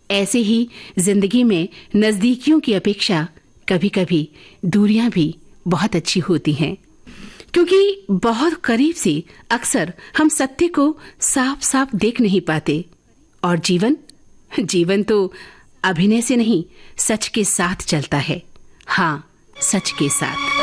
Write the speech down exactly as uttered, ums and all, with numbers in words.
ऐसे ही जिंदगी में नजदीकियों की अपेक्षा कभी कभी दूरियां भी बहुत अच्छी होती हैं, क्योंकि बहुत करीब से अक्सर हम सत्य को साफ साफ देख नहीं पाते। और जीवन जीवन तो अभिनय से नहीं, सच के साथ चलता है। हाँ, सच के साथ।